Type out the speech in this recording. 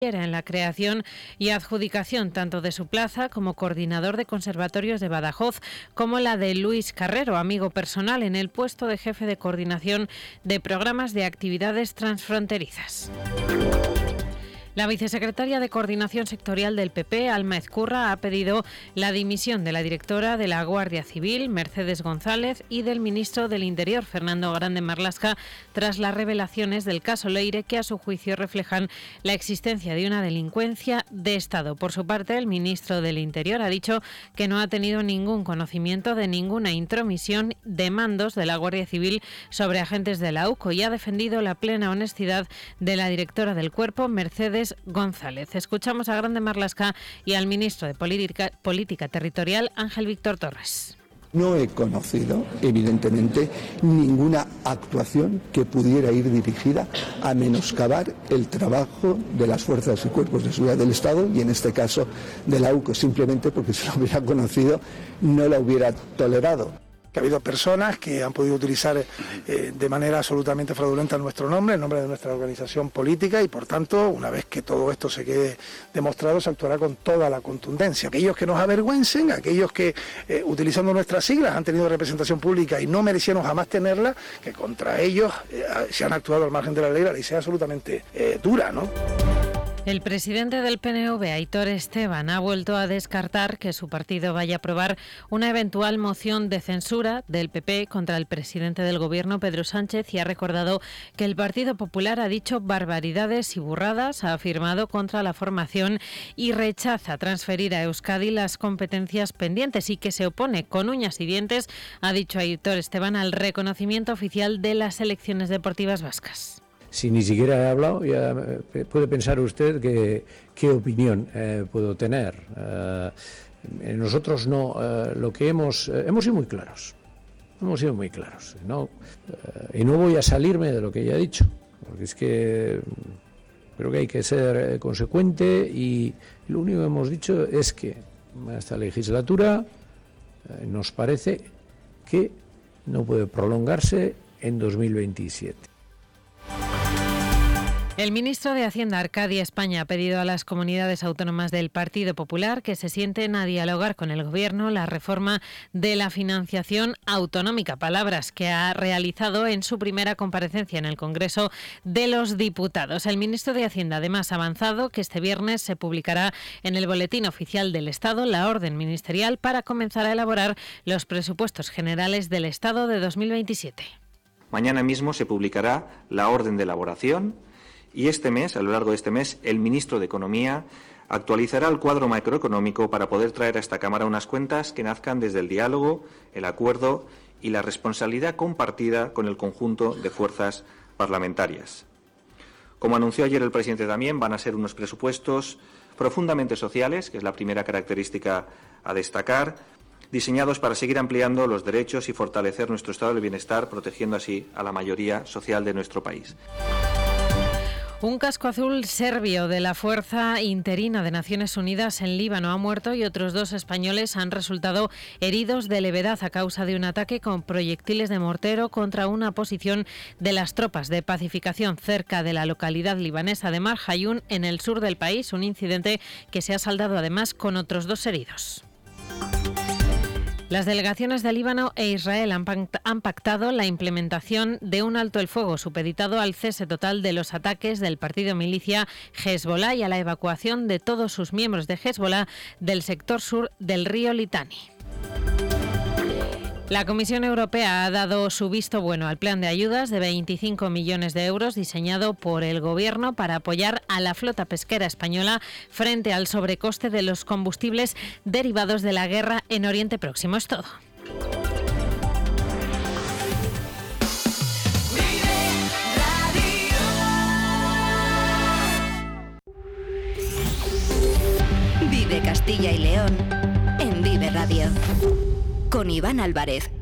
en la creación y adjudicación tanto de su plaza como coordinador de conservatorios de Badajoz, como la de Luis Carrero, amigo personal, en el puesto de jefe de coordinación de programas de actividades transfronterizas. La vicesecretaria de Coordinación Sectorial del PP, Alma Ezcurra, ha pedido la dimisión de la directora de la Guardia Civil, Mercedes González, y del ministro del Interior, Fernando Grande Marlaska, tras las revelaciones del caso Leire, que a su juicio reflejan la existencia de una delincuencia de Estado. Por su parte, el ministro del Interior ha dicho que no ha tenido ningún conocimiento de ninguna intromisión de mandos de la Guardia Civil sobre agentes de la UCO y ha defendido la plena honestidad de la directora del cuerpo, Mercedes González. Escuchamos a Grande Marlaska y al ministro de Política Territorial, Ángel Víctor Torres. No he conocido, evidentemente, ninguna actuación que pudiera ir dirigida a menoscabar el trabajo de las fuerzas y cuerpos de seguridad del Estado y, en este caso, de la UCO, simplemente porque si lo hubiera conocido no la hubiera tolerado. Que ha habido personas que han podido utilizar de manera absolutamente fraudulenta nuestro nombre, el nombre de nuestra organización política, y por tanto, una vez que todo esto se quede demostrado, se actuará con toda la contundencia. Aquellos que nos avergüencen, aquellos que utilizando nuestras siglas han tenido representación pública y no merecieron jamás tenerla, que contra ellos se han actuado al margen de la ley sea absolutamente dura, ¿no? El presidente del PNV, Aitor Esteban, ha vuelto a descartar que su partido vaya a aprobar una eventual moción de censura del PP contra el presidente del Gobierno, Pedro Sánchez, y ha recordado que el Partido Popular ha dicho barbaridades y burradas, ha afirmado contra la formación y rechaza transferir a Euskadi las competencias pendientes y que se opone con uñas y dientes, ha dicho Aitor Esteban, al reconocimiento oficial de las selecciones deportivas vascas. Si ni siquiera he hablado, ya puede pensar usted qué opinión puedo tener. Nosotros no, lo que hemos sido muy claros. Hemos sido muy claros, ¿no? Y no voy a salirme de lo que ya he dicho, porque es que creo que hay que ser consecuente y lo único que hemos dicho es que esta legislatura nos parece que no puede prolongarse en 2027. El ministro de Hacienda, Arcadia España, ha pedido a las comunidades autónomas del Partido Popular que se sienten a dialogar con el Gobierno la reforma de la financiación autonómica, palabras que ha realizado en su primera comparecencia en el Congreso de los Diputados. El ministro de Hacienda además ha avanzado que este viernes se publicará en el Boletín Oficial del Estado la orden ministerial para comenzar a elaborar los presupuestos generales del Estado de 2027. Mañana mismo se publicará la orden de elaboración. Y este mes, a lo largo de este mes, el ministro de Economía actualizará el cuadro macroeconómico para poder traer a esta Cámara unas cuentas que nazcan desde el diálogo, el acuerdo y la responsabilidad compartida con el conjunto de fuerzas parlamentarias. Como anunció ayer el presidente también, van a ser unos presupuestos profundamente sociales, que es la primera característica a destacar, diseñados para seguir ampliando los derechos y fortalecer nuestro estado de bienestar, protegiendo así a la mayoría social de nuestro país. Un casco azul serbio de la Fuerza Interina de Naciones Unidas en Líbano ha muerto y otros 2 españoles han resultado heridos de levedad a causa de un ataque con proyectiles de mortero contra una posición de las tropas de pacificación cerca de la localidad libanesa de Mar Hayun, en el sur del país, un incidente que se ha saldado además con otros 2 heridos. Las delegaciones de Líbano e Israel han pactado la implementación de un alto el fuego supeditado al cese total de los ataques del partido milicia Hezbollah y a la evacuación de todos sus miembros de Hezbollah del sector sur del río Litani. La Comisión Europea ha dado su visto bueno al plan de ayudas de 25 millones de euros diseñado por el Gobierno para apoyar a la flota pesquera española frente al sobrecoste de los combustibles derivados de la guerra en Oriente Próximo. Es todo. Vive Castilla y León en Vive Radio. Con Iván Álvarez.